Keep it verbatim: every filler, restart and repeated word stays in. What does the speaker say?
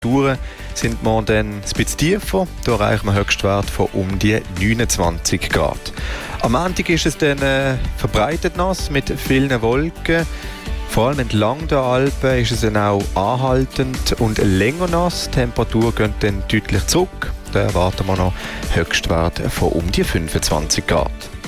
Temperaturen sind morgen dann ein bisschen tiefer. Da erreichen wir Höchstwert von um die neunundzwanzig Grad. Am Montag ist es dann äh, verbreitet nass mit vielen Wolken. Vor allem entlang der Alpen ist es dann auch anhaltend und länger nass. Die Temperatur geht dann deutlich zurück. Da erwarten wir noch Höchstwert von um die fünfundzwanzig Grad.